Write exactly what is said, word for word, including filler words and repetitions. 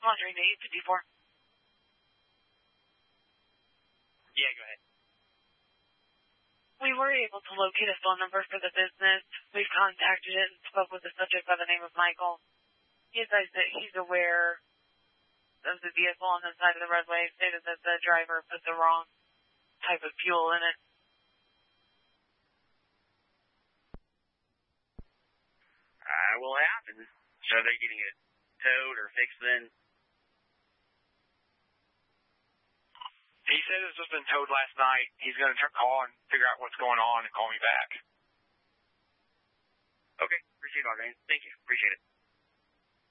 Andre to eight fifty-four. Yeah, go ahead. We were able to locate a phone number for the business. We've contacted it and spoke with the subject by the name of Michael. He advised that he's aware of the vehicle on the side of the roadway, stated that the driver put the wrong type of fuel in it. Uh, will happen. So they're getting it towed or fixed then? He said this has been towed last night. He's going to call and figure out what's going on and call me back. Okay. Appreciate it, Andre. Thank you. Appreciate it.